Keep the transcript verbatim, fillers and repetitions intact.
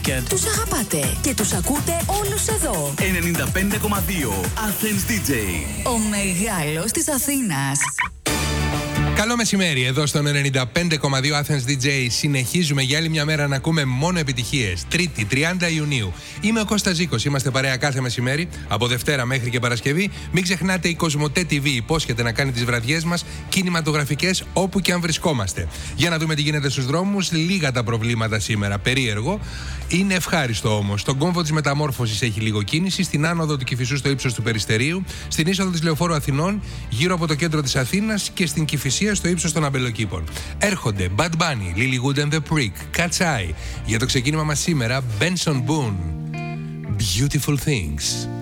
Τους αγαπάτε και τους ακούτε όλους εδώ. ενενήντα πέντε κόμμα δύο Athens ντι τζέι. Ο μεγάλος της Αθήνας. Καλό μεσημέρι, εδώ στον ενενήντα πέντε κόμμα δύο Athens ντι τζέι. Συνεχίζουμε για άλλη μια μέρα να ακούμε μόνο επιτυχίες. Τρίτη, τριάντα Ιουνίου. Είμαι ο Κώστας Ζήκος. Είμαστε παρέα κάθε μεσημέρι, από Δευτέρα μέχρι και Παρασκευή. Μην ξεχνάτε, η Κοσμοτέ τι βι υπόσχεται να κάνει τις βραδιές μας κινηματογραφικές όπου και αν βρισκόμαστε. Για να δούμε τι γίνεται στους δρόμους. Λίγα τα προβλήματα σήμερα. Περίεργο. Είναι ευχάριστο όμως. Στον κόμβο της Μεταμόρφωσης έχει λίγο κίνηση. Στην άνοδο του Κηφισού στο ύψος του Περιστερίου. Στην είσοδο της Λεωφόρου Αθηνών, γύρω από το κέντρο της Αθήνας και στην Κηφισία στο ύψος των Αμπελοκήπων. Έρχονται Bad Bunny, Lilywood and the Prick, Cat's Eye. Για το ξεκίνημα μας σήμερα, Benson Boone, Beautiful Things.